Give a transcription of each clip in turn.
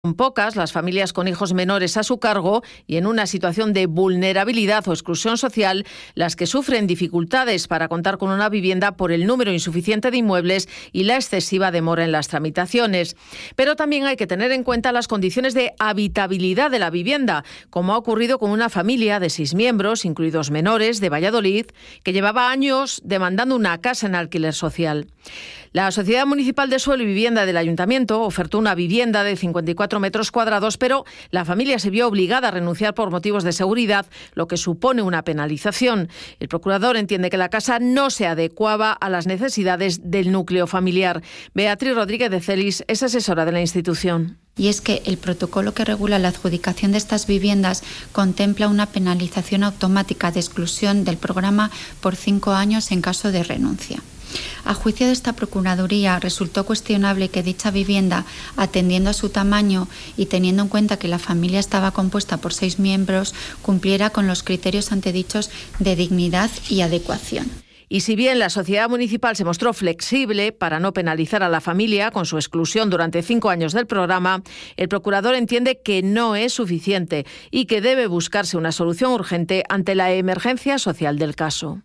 Son pocas las familias con hijos menores a su cargo y en una situación de vulnerabilidad o exclusión social las que sufren dificultades para contar con una vivienda por el número insuficiente de inmuebles y la excesiva demora en las tramitaciones. Pero también hay que tener en cuenta las condiciones de habitabilidad de la vivienda, como ha ocurrido con una familia de 6 miembros, incluidos menores, de Valladolid, que llevaba años demandando una casa en alquiler social. La Sociedad Municipal de Suelo y Vivienda del Ayuntamiento ofertó una vivienda de 54 metros cuadrados, pero la familia se vio obligada a renunciar por motivos de seguridad, lo que supone una penalización. El procurador entiende que la casa no se adecuaba a las necesidades del núcleo familiar. Beatriz Rodríguez de Celis es asesora de la institución. Y es que el protocolo que regula la adjudicación de estas viviendas contempla una penalización automática de exclusión del programa por 5 años en caso de renuncia. A juicio de esta Procuraduría, resultó cuestionable que dicha vivienda, atendiendo a su tamaño y teniendo en cuenta que la familia estaba compuesta por 6 miembros, cumpliera con los criterios antedichos de dignidad y adecuación. Y si bien la sociedad municipal se mostró flexible para no penalizar a la familia con su exclusión durante 5 años del programa, el procurador entiende que no es suficiente y que debe buscarse una solución urgente ante la emergencia social del caso.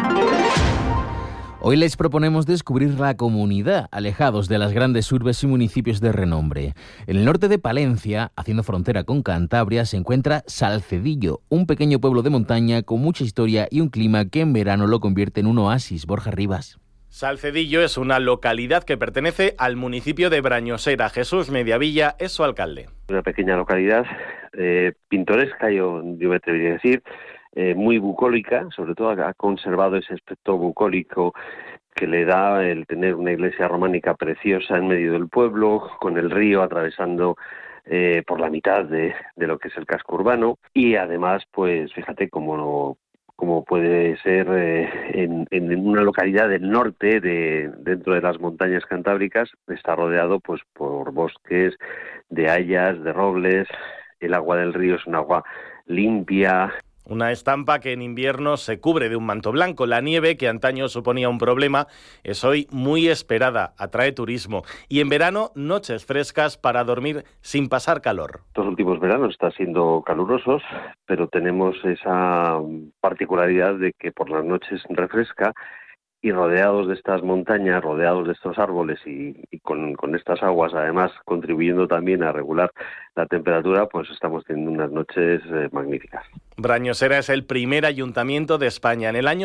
Hoy les proponemos descubrir la comunidad, alejados de las grandes urbes y municipios de renombre. En el norte de Palencia, haciendo frontera con Cantabria, se encuentra Salcedillo, un pequeño pueblo de montaña con mucha historia y un clima que en verano lo convierte en un oasis. Borja Rivas. Salcedillo es una localidad que pertenece al municipio de Brañosera. Jesús Mediavilla es su alcalde. Una pequeña localidad pintoresca, yo me atrevería a decir, muy bucólica, sobre todo ha conservado ese aspecto bucólico que le da el tener una iglesia románica preciosa en medio del pueblo, con el río atravesando por la mitad de lo que es el casco urbano, y además, pues fíjate cómo puede ser en una localidad del norte, dentro de las montañas cantábricas, está rodeado pues por bosques de hayas, de robles. El agua del río es un agua limpia. Una estampa que en invierno se cubre de un manto blanco. La nieve, que antaño suponía un problema, es hoy muy esperada, atrae turismo. Y en verano, noches frescas para dormir sin pasar calor. Estos últimos veranos están siendo calurosos, pero tenemos esa particularidad de que por las noches refresca, y rodeados de estas montañas, rodeados de estos árboles y con estas aguas, además contribuyendo también a regular la temperatura, pues estamos teniendo unas noches magníficas. Brañosera es el primer ayuntamiento de España. En el año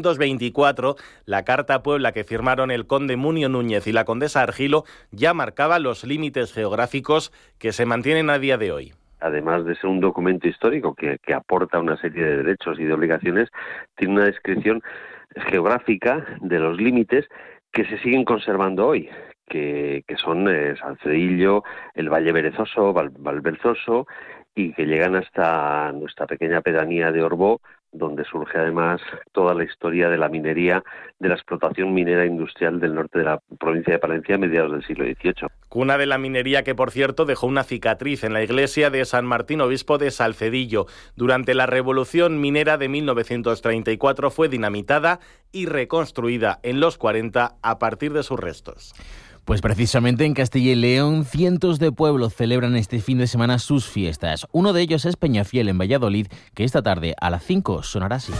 824, la Carta Puebla que firmaron el conde Munio Núñez y la condesa Argilo ya marcaba los límites geográficos que se mantienen a día de hoy. Además de ser un documento histórico que aporta una serie de derechos y de obligaciones, tiene una descripción geográfica de los límites que se siguen conservando hoy, que son Salcedillo, el Valle Berezoso, Valverzoso, y que llegan hasta nuestra pequeña pedanía de Orbó, donde surge además toda la historia de la minería, de la explotación minera industrial del norte de la provincia de Palencia a mediados del siglo XVIII. Cuna de la minería que, por cierto, dejó una cicatriz en la iglesia de San Martín Obispo de Salcedillo. Durante la Revolución Minera de 1934 fue dinamitada y reconstruida en los 40 a partir de sus restos. Pues precisamente en Castilla y León, cientos de pueblos celebran este fin de semana sus fiestas. Uno de ellos es Peñafiel, en Valladolid, que esta tarde a las 5 sonará así.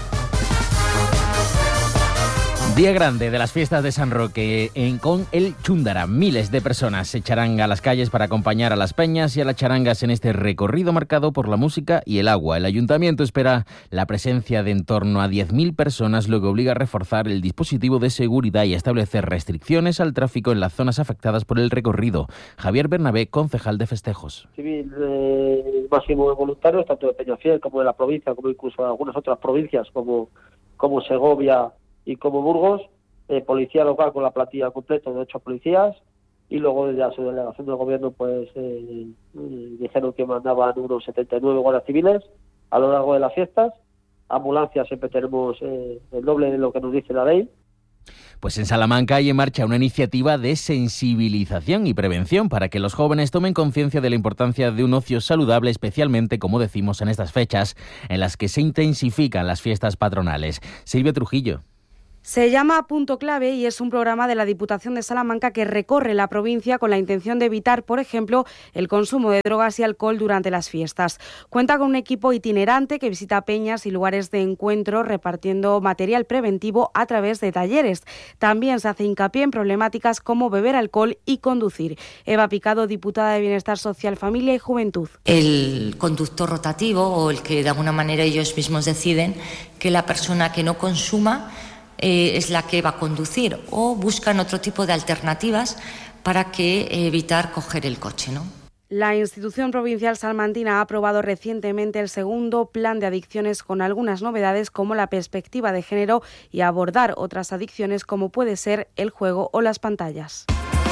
Día grande de las fiestas de San Roque con el Chúndara. Miles de personas se echarán a las calles para acompañar a las peñas y a las charangas en este recorrido marcado por la música y el agua. El ayuntamiento espera la presencia de en torno a 10.000 personas, lo que obliga a reforzar el dispositivo de seguridad y a establecer restricciones al tráfico en las zonas afectadas por el recorrido. Javier Bernabé, concejal de festejos. Civil máximo de voluntarios, tanto de Peñafiel como de la provincia, como incluso de algunas otras provincias como Segovia y como Burgos, policía local con la plantilla completa de 8 policías, y luego desde la subdelegación del gobierno pues dijeron que mandaban unos 79 guardias civiles a lo largo de las fiestas. Ambulancias siempre tenemos el doble de lo que nos dice la ley. Pues en Salamanca hay en marcha una iniciativa de sensibilización y prevención para que los jóvenes tomen conciencia de la importancia de un ocio saludable, especialmente, como decimos, en estas fechas en las que se intensifican las fiestas patronales. Silvia Trujillo. Se llama Punto Clave y es un programa de la Diputación de Salamanca que recorre la provincia con la intención de evitar, por ejemplo, el consumo de drogas y alcohol durante las fiestas. Cuenta con un equipo itinerante que visita peñas y lugares de encuentro repartiendo material preventivo a través de talleres. También se hace hincapié en problemáticas como beber alcohol y conducir. Eva Picado, diputada de Bienestar Social, Familia y Juventud. El conductor rotativo o el que de alguna manera ellos mismos deciden que la persona que no consuma es la que va a conducir, o buscan otro tipo de alternativas para evitar coger el coche, ¿no? La institución provincial salmantina ha aprobado recientemente el segundo plan de adicciones con algunas novedades como la perspectiva de género y abordar otras adicciones como puede ser el juego o las pantallas.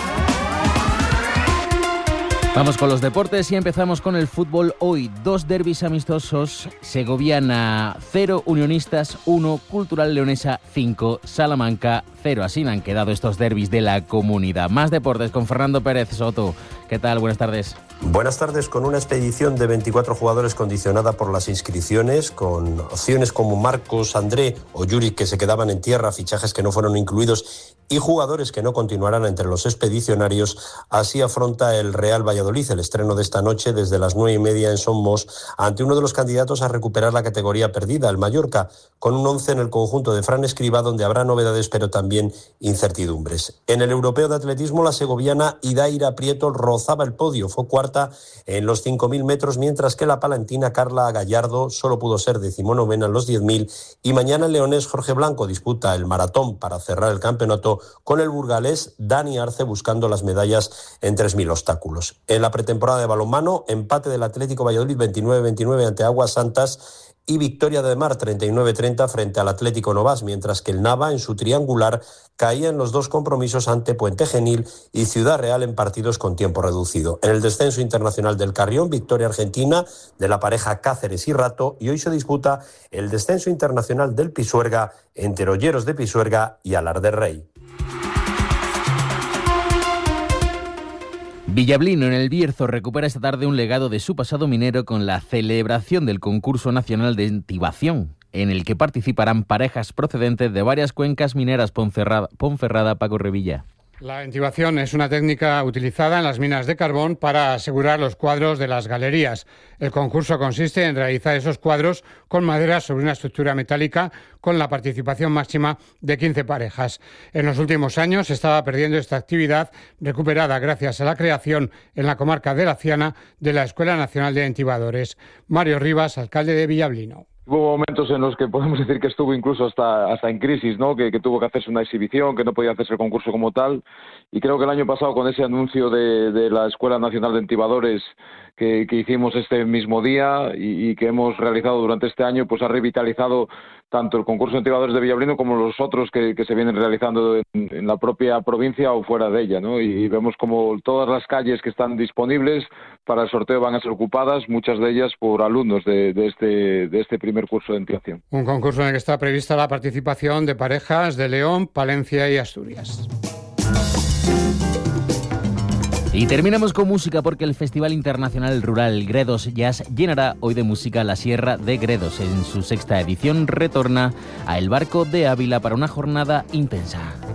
Vamos con los deportes y empezamos con el fútbol. Hoy 2 derbis amistosos, Segoviana 0, Unionistas 1, Cultural Leonesa 5, Salamanca 0. Así han quedado estos derbis de la comunidad. Más deportes con Fernando Pérez Soto. ¿Qué tal? Buenas tardes. Buenas tardes. Con una expedición de 24 jugadores condicionada por las inscripciones, con opciones como Marcos, André o Yuri que se quedaban en tierra, fichajes que no fueron incluidos y jugadores que no continuarán entre los expedicionarios, así afronta el Real Valladolid el estreno de esta noche desde las 9:30 en Somos ante uno de los candidatos a recuperar la categoría perdida, el Mallorca, con un 11 en el conjunto de Fran Escribá donde habrá novedades pero también incertidumbres. En el europeo de atletismo, la segoviana Idaira Prieto rozaba el podio, fue cuarta en los 5.000 metros, mientras que la palantina Carla Gallardo solo pudo ser 19ª en los 10.000 y mañana el leonés Jorge Blanco disputa el maratón para cerrar el campeonato con el burgalés Dani Arce buscando las medallas en 3.000 obstáculos. En la pretemporada de balonmano, empate del Atlético Valladolid 29-29 ante Aguas Santas y victoria de Mar 39-30 frente al Atlético Novas, mientras que el Nava en su triangular caía en los 2 compromisos ante Puente Genil y Ciudad Real en partidos con tiempo reducido. En el descenso internacional del Carrión, victoria argentina de la pareja Cáceres y Rato, y hoy se disputa el descenso internacional del Pisuerga entre Olleros de Pisuerga y Alar del Rey. Villablino, en el Bierzo, recupera esta tarde un legado de su pasado minero con la celebración del concurso nacional de entibación, en el que participarán parejas procedentes de varias cuencas mineras. Ponferrada, Paco Revilla. La entibación es una técnica utilizada en las minas de carbón para asegurar los cuadros de las galerías. El concurso consiste en realizar esos cuadros con madera sobre una estructura metálica con la participación máxima de 15 parejas. En los últimos años se estaba perdiendo esta actividad, recuperada gracias a la creación en la comarca de Laciana de la Escuela Nacional de Entibadores. Mario Rivas, alcalde de Villablino. Hubo momentos en los que podemos decir que estuvo incluso hasta en crisis, ¿no? Que tuvo que hacerse una exhibición, que no podía hacerse el concurso como tal. Y creo que el año pasado, con ese anuncio de la Escuela Nacional de Entibadores que hicimos este mismo día y que hemos realizado durante este año, pues ha revitalizado tanto el concurso de entibadores de Villablino como los otros que se vienen realizando en la propia provincia o fuera de ella, ¿no? Y vemos como todas las calles que están disponibles para el sorteo van a ser ocupadas, muchas de ellas por alumnos de este primer curso de entibación. Un concurso en el que está prevista la participación de parejas de León, Palencia y Asturias. Y terminamos con música porque el Festival Internacional Rural Gredos Jazz llenará hoy de música la Sierra de Gredos. En su 6ª edición retorna a El Barco de Ávila para una jornada intensa.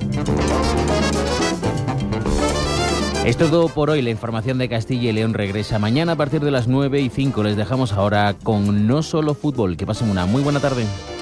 Es todo por hoy. La información de Castilla y León regresa mañana a partir de las 9:05. Les dejamos ahora con No Solo Fútbol. Que pasen una muy buena tarde.